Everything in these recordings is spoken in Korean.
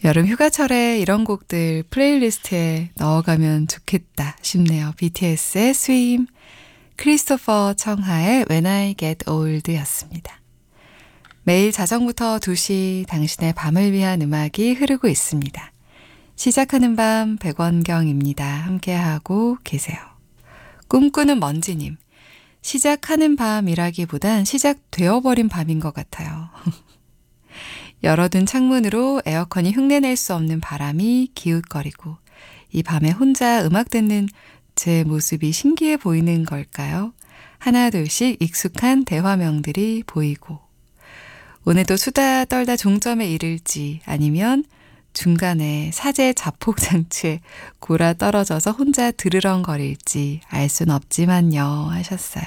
여름 휴가철에 이런 곡들 플레이리스트에 넣어가면 좋겠다 싶네요. BTS의 Swim, 크리스토퍼 청하의 When I Get Old 였습니다. 매일 자정부터 2시 당신의 밤을 위한 음악이 흐르고 있습니다. 시작하는 밤 백원경입니다. 함께하고 계세요. 꿈꾸는 먼지님, 시작하는 밤이라기보단 시작되어버린 밤인 것 같아요. 열어둔 창문으로 에어컨이 흉내낼 수 없는 바람이 기웃거리고 이 밤에 혼자 음악 듣는 제 모습이 신기해 보이는 걸까요? 하나 둘씩 익숙한 대화명들이 보이고 오늘도 수다 떨다 종점에 이를지 아니면 중간에 사제 자폭장치에 골아 떨어져서 혼자 드르렁거릴지 알 순 없지만요 하셨어요.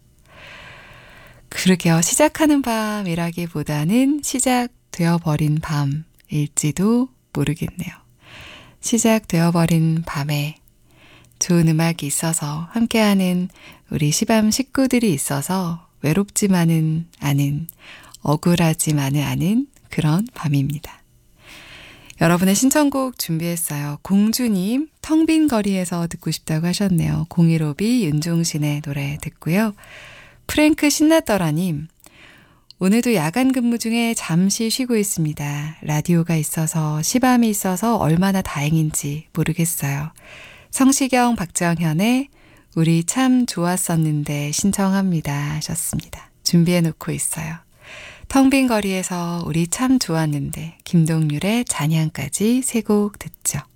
그러게요. 시작하는 밤이라기보다는 시작되어버린 밤일지도 모르겠네요. 시작되어버린 밤에 좋은 음악이 있어서 함께하는 우리 시밤 식구들이 있어서 외롭지만은 않은, 억울하지만은 않은 그런 밤입니다. 여러분의 신청곡 준비했어요. 공주님, 텅 빈 거리에서 듣고 싶다고 하셨네요. 015B 윤종신의 노래 듣고요. 프랭크 신나더라님, 오늘도 야간 근무 중에 잠시 쉬고 있습니다. 라디오가 있어서 시밤이 있어서 얼마나 다행인지 모르겠어요. 성시경 박정현의 우리 참 좋았었는데 신청합니다 하셨습니다. 준비해놓고 있어요. 텅 빈 거리에서 우리 참 좋았는데 김동률의 잔향까지 세 곡 듣죠.